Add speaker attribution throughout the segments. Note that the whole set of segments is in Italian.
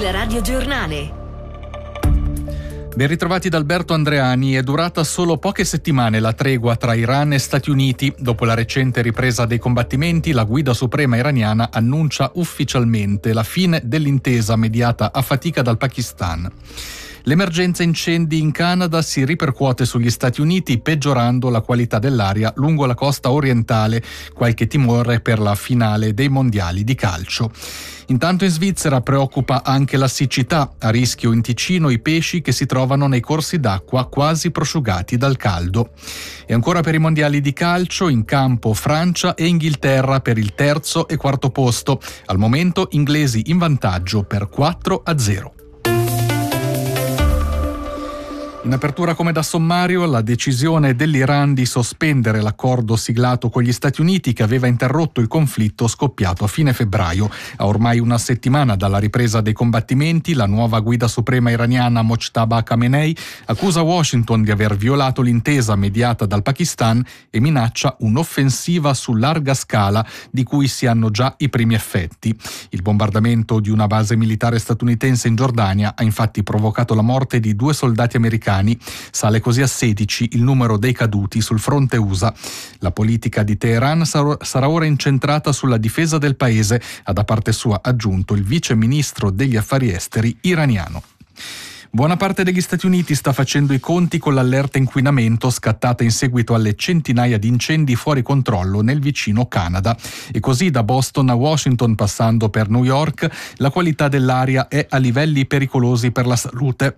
Speaker 1: Il radiogiornale.
Speaker 2: Ben ritrovati da Alberto Andreani. È durata solo poche settimane la tregua tra Iran e Stati Uniti. Dopo la recente ripresa dei combattimenti, la guida suprema iraniana annuncia ufficialmente la fine dell'intesa mediata a fatica dal Pakistan. L'emergenza incendi in Canada si ripercuote sugli Stati Uniti, peggiorando la qualità dell'aria lungo la costa orientale. Qualche timore per la finale dei mondiali di calcio. Intanto in Svizzera preoccupa anche la siccità. A rischio in Ticino i pesci che si trovano nei corsi d'acqua quasi prosciugati dal caldo. E ancora per i mondiali di calcio, in campo Francia e Inghilterra per il terzo e quarto posto. Al momento inglesi in vantaggio per 4-0. In apertura come da sommario, la decisione dell'Iran di sospendere l'accordo siglato con gli Stati Uniti che aveva interrotto il conflitto scoppiato a fine febbraio. A ormai una settimana dalla ripresa dei combattimenti, la nuova guida suprema iraniana Mojtaba Khamenei accusa Washington di aver violato l'intesa mediata dal Pakistan e minaccia un'offensiva su larga scala di cui si hanno già i primi effetti. Il bombardamento di una base militare statunitense in Giordania ha infatti provocato la morte di 2 soldati americani. Sale così a 16 il numero dei caduti sul fronte USA. La politica di Teheran sarà ora incentrata sulla difesa del paese, ha da parte sua aggiunto il vice ministro degli affari esteri iraniano. Buona parte degli Stati Uniti sta facendo i conti con l'allerta inquinamento scattata in seguito alle centinaia di incendi fuori controllo nel vicino Canada. E così da Boston a Washington, passando per New York, la qualità dell'aria è a livelli pericolosi per la salute.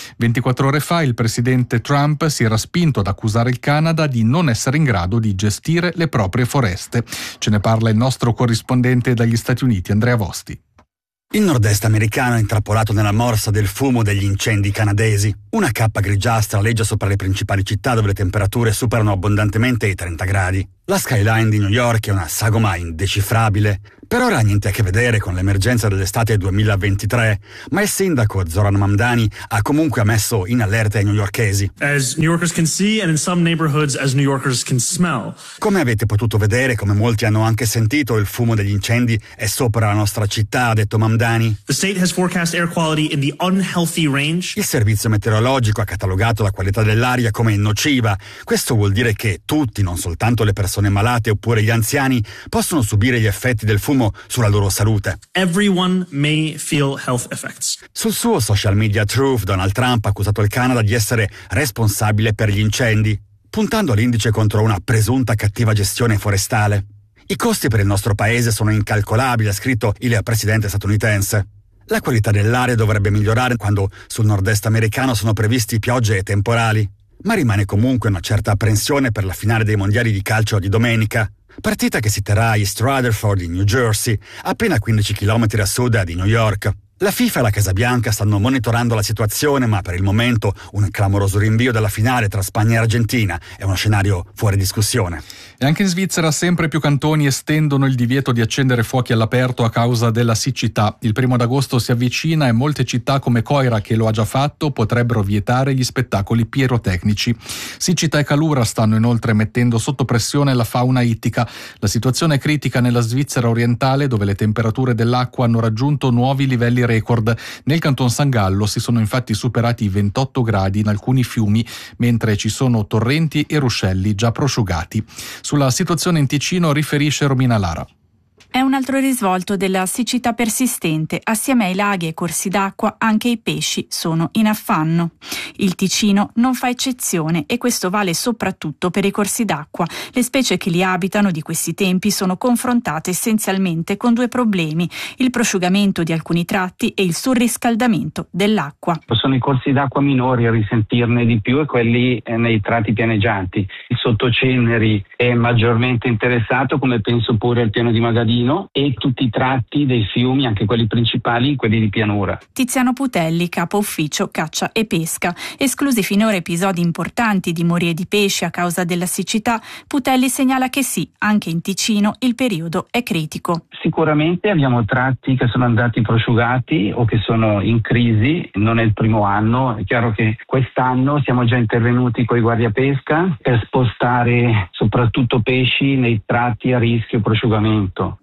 Speaker 2: 24 ore fa il presidente Trump si era spinto ad accusare il Canada di non essere in grado di gestire le proprie foreste. Ce ne parla il nostro corrispondente dagli Stati Uniti, Andrea Vosti.
Speaker 3: Il nord-est americano è intrappolato nella morsa del fumo degli incendi canadesi. Una cappa grigiastra aleggia sopra le principali città dove le temperature superano abbondantemente i 30 gradi. La skyline di New York è una sagoma indecifrabile. Per ora ha niente a che vedere con l'emergenza dell'estate 2023, ma il sindaco Zoran Mamdani ha comunque messo in allerta i newyorkesi.
Speaker 4: As New Yorkers can see and in some neighborhoods as New Yorkers can smell.
Speaker 3: Come avete potuto vedere, come molti hanno anche sentito, il fumo degli incendi è sopra la nostra città, ha detto Mamdani.
Speaker 4: The state has forecast air quality in the unhealthy range.
Speaker 3: Il servizio meteorologico ha catalogato la qualità dell'aria come nociva. Questo vuol dire che tutti, non soltanto le persone malate oppure gli anziani, possono subire gli effetti del fumo sulla loro salute.
Speaker 4: Everyone may feel health effects.
Speaker 3: Sul suo social media Truth, Donald Trump ha accusato il Canada di essere responsabile per gli incendi, puntando l'indice contro una presunta cattiva gestione forestale. I costi per il nostro paese sono incalcolabili, ha scritto il presidente statunitense. La qualità dell'aria dovrebbe migliorare quando sul nord-est americano sono previsti piogge e temporali, ma rimane comunque una certa apprensione per la finale dei mondiali di calcio di domenica. Partita che si terrà a East Rutherford in New Jersey, appena 15 km a sud di New York. La FIFA e la Casa Bianca stanno monitorando la situazione, ma per il momento un clamoroso rinvio della finale tra Spagna e Argentina è uno scenario fuori discussione.
Speaker 2: E anche in Svizzera sempre più cantoni estendono il divieto di accendere fuochi all'aperto a causa della siccità. Il 1 agosto si avvicina e molte città come Coira, che lo ha già fatto, potrebbero vietare gli spettacoli pirotecnici. Siccità e calura stanno inoltre mettendo sotto pressione la fauna ittica. La situazione è critica nella Svizzera orientale, dove le temperature dell'acqua hanno raggiunto nuovi livelli record. Nel Canton San Gallo si sono infatti superati i 28 gradi in alcuni fiumi, mentre ci sono torrenti e ruscelli già prosciugati. Sulla situazione in Ticino riferisce Romina Lara.
Speaker 5: È un altro risvolto della siccità persistente. Assieme ai laghi e ai corsi d'acqua, anche i pesci sono in affanno. Il Ticino non fa eccezione e questo vale soprattutto per i corsi d'acqua. Le specie che li abitano di questi tempi sono confrontate essenzialmente con 2 problemi: il prosciugamento di alcuni tratti e il surriscaldamento dell'acqua.
Speaker 6: Sono i corsi d'acqua minori a risentirne di più e quelli nei tratti pianeggianti. Il sottoceneri è maggiormente interessato, come penso pure il piano di Magadino, e tutti i tratti dei fiumi, anche quelli principali, quelli di pianura.
Speaker 5: Tiziano Putelli, capo ufficio caccia e pesca. Esclusi finora episodi importanti di morie di pesci a causa della siccità, Putelli segnala che sì, anche in Ticino il periodo è critico.
Speaker 6: Sicuramente abbiamo tratti che sono andati prosciugati o che sono in crisi, non è il primo anno. È chiaro che quest'anno siamo già intervenuti con i guardiapesca per spostare soprattutto pesci nei tratti a rischio prosciugamento.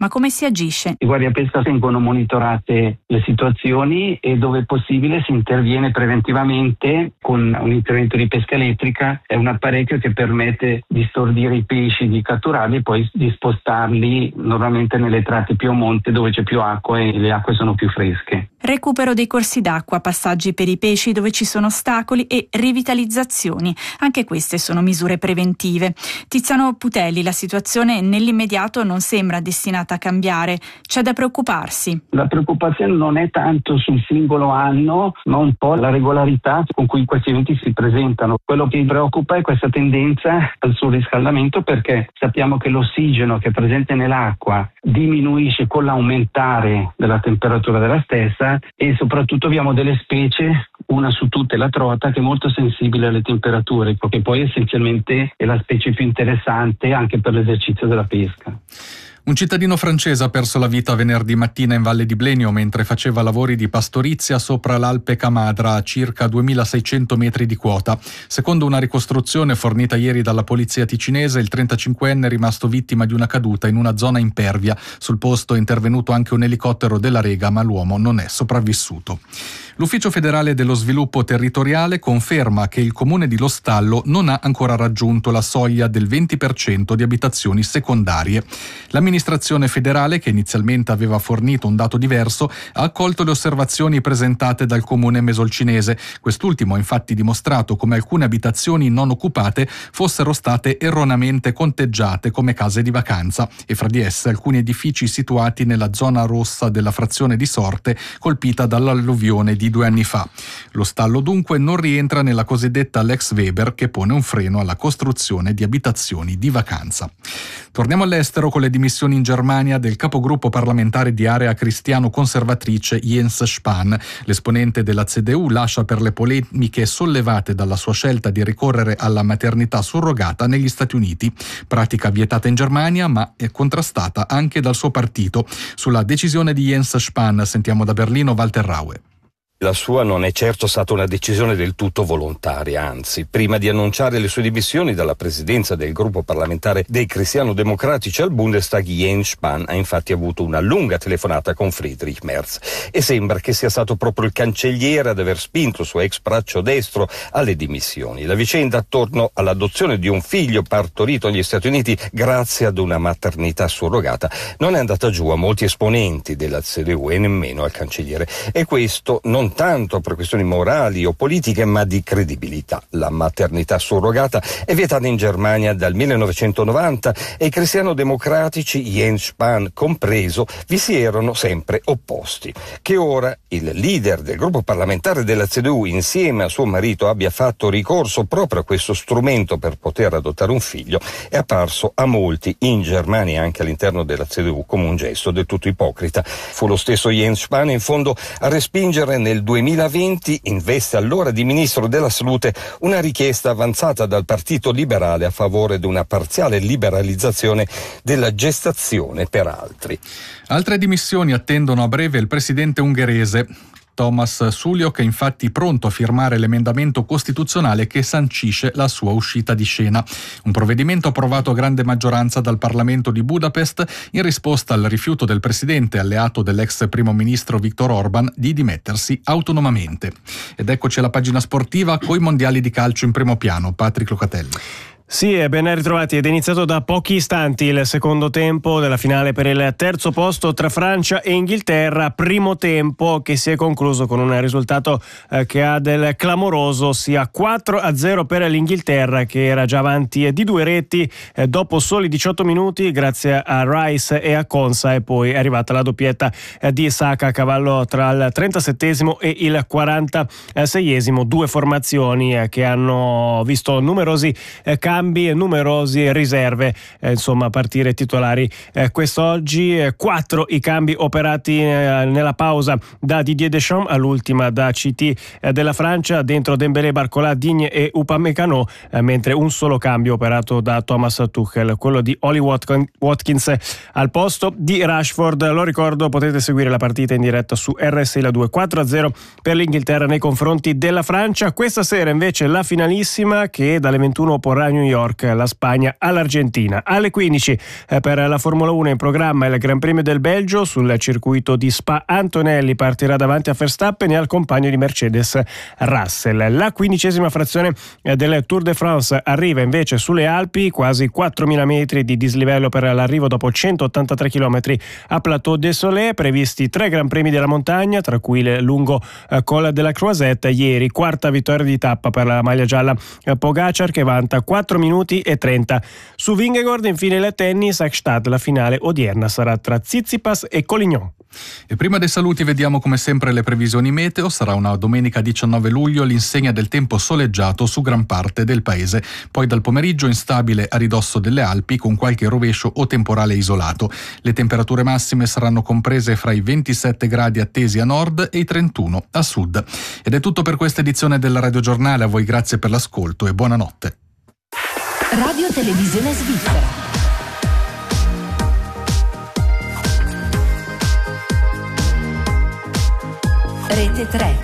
Speaker 5: Ma come si agisce?
Speaker 6: I guardiapesca vengono monitorate le situazioni e dove è possibile si interviene preventivamente con un intervento di pesca elettrica. È un apparecchio che permette di stordire i pesci, di catturarli e poi di spostarli normalmente nelle tratte più a monte dove c'è più acqua e le acque sono più fresche.
Speaker 5: Recupero dei corsi d'acqua, passaggi per i pesci dove ci sono ostacoli e rivitalizzazioni. Anche queste sono misure preventive. Tiziano Putelli, la situazione nell'immediato non sembra destinata a cambiare. C'è da preoccuparsi.
Speaker 6: La preoccupazione non è tanto sul singolo anno, ma un po' la regolarità con cui questi eventi si presentano. Quello che mi preoccupa è questa tendenza al surriscaldamento, perché sappiamo che l'ossigeno che è presente nell'acqua diminuisce con l'aumentare della temperatura della stessa e soprattutto abbiamo delle specie, una su tutte la trota, che è molto sensibile alle temperature, che poi essenzialmente è la specie più interessante anche per l'esercizio della pesca.
Speaker 2: Un cittadino francese ha perso la vita venerdì mattina in Valle di Blenio mentre faceva lavori di pastorizia sopra l'Alpe Camadra a circa 2600 metri di quota. Secondo una ricostruzione fornita ieri dalla polizia ticinese, il 35enne è rimasto vittima di una caduta in una zona impervia. Sul posto è intervenuto anche un elicottero della Rega, ma l'uomo non è sopravvissuto. L'Ufficio federale dello sviluppo territoriale conferma che il comune di Lo Stallo non ha ancora raggiunto la soglia del 20% di abitazioni secondarie. L'amministrazione federale, che inizialmente aveva fornito un dato diverso, ha accolto le osservazioni presentate dal comune mesolcinese. Quest'ultimo ha infatti dimostrato come alcune abitazioni non occupate fossero state erroneamente conteggiate come case di vacanza e fra di esse alcuni edifici situati nella zona rossa della frazione di Sorte colpita dall'alluvione di 2 anni fa. Lo Stallo dunque non rientra nella cosiddetta Lex Weber, che pone un freno alla costruzione di abitazioni di vacanza. Torniamo all'estero con le dimissioni in Germania del capogruppo parlamentare di area cristiano-conservatrice Jens Spahn. L'esponente della CDU lascia per le polemiche sollevate dalla sua scelta di ricorrere alla maternità surrogata negli Stati Uniti, pratica vietata in Germania ma è contrastata anche dal suo partito. Sulla decisione di Jens Spahn sentiamo da Berlino Walter Raue.
Speaker 1: La sua non è certo stata una decisione del tutto volontaria, anzi, prima di annunciare le sue dimissioni dalla presidenza del gruppo parlamentare dei cristiano-democratici al Bundestag, Jens Spahn ha infatti avuto una lunga telefonata con Friedrich Merz e sembra che sia stato proprio il cancelliere ad aver spinto il suo ex braccio destro alle dimissioni. La vicenda attorno all'adozione di un figlio partorito negli Stati Uniti grazie ad una maternità surrogata non è andata giù a molti esponenti della CDU e nemmeno al cancelliere, e questo non tanto per questioni morali o politiche, ma di credibilità. La maternità surrogata è vietata in Germania dal 1990 e i cristiano-democratici, Jens Spahn compreso, vi si erano sempre opposti. Che ora il leader del gruppo parlamentare della CDU insieme a suo marito abbia fatto ricorso proprio a questo strumento per poter adottare un figlio è apparso a molti in Germania e anche all'interno della CDU come un gesto del tutto ipocrita. Fu lo stesso Jens Spahn in fondo a respingere nel 2020, in veste allora di ministro della salute, una richiesta avanzata dal Partito Liberale a favore di una parziale liberalizzazione della gestazione per altri.
Speaker 2: Altre dimissioni attendono a breve il presidente ungherese. Thomas Sullyok è infatti pronto a firmare l'emendamento costituzionale che sancisce la sua uscita di scena. Un provvedimento approvato a grande maggioranza dal Parlamento di Budapest in risposta al rifiuto del presidente, alleato dell'ex primo ministro Viktor Orban, di dimettersi autonomamente. Ed eccoci alla pagina sportiva coi mondiali di calcio in primo piano. Patrick Locatelli.
Speaker 7: Sì, ben ritrovati. Ed è iniziato da pochi istanti il secondo tempo della finale per il terzo posto tra Francia e Inghilterra. Primo tempo che si è concluso con un risultato che ha del clamoroso, sia 4-0 per l'Inghilterra, che era già avanti di 2 reti dopo soli 18 minuti grazie a Rice e a Konsa, e poi è arrivata la doppietta di Saka a cavallo tra il 37esimo e il 46esimo. Due formazioni che hanno visto numerosi cambi e numerosi riserve, insomma partire titolari quest'oggi. 4 i cambi operati nella pausa da Didier Deschamps, all'ultima da CT della Francia, dentro Dembélé, Barcola, Digne e Upamecano, mentre un solo cambio operato da Thomas Tuchel, quello di Oli Watkins al posto di Rashford. Lo ricordo, potete seguire la partita in diretta su RSI La 2. 4-0 per l'Inghilterra nei confronti della Francia. Questa sera invece la finalissima, che dalle 21 porrà New York, la Spagna all'Argentina. Alle 15 per la Formula 1 in programma il Gran Premio del Belgio. Sul circuito di Spa Antonelli partirà davanti a Verstappen e al compagno di Mercedes Russell. La 15ª frazione del Tour de France arriva invece sulle Alpi, quasi 4.000 metri di dislivello per l'arrivo dopo 183 km a Plateau des Soleils. Previsti 3 Gran Premi della montagna, tra cui il lungo Col de la Croisette. Ieri quarta vittoria di tappa per la maglia gialla Pogacar, che vanta 4 minuti e 30. Su Vingegaard infine il tennis a Gstaad. La finale odierna sarà tra Tsitsipas e Collignon.
Speaker 2: E prima dei saluti vediamo come sempre le previsioni meteo. Sarà una domenica 19 luglio l'insegna del tempo soleggiato su gran parte del paese, poi dal pomeriggio instabile a ridosso delle Alpi con qualche rovescio o temporale isolato. Le temperature massime saranno comprese fra i 27 gradi attesi a nord e i 31 a sud. Ed è tutto per questa edizione del Radio Giornale. A voi grazie per l'ascolto e buonanotte.
Speaker 8: Radio Televisione Svizzera. Rete 3.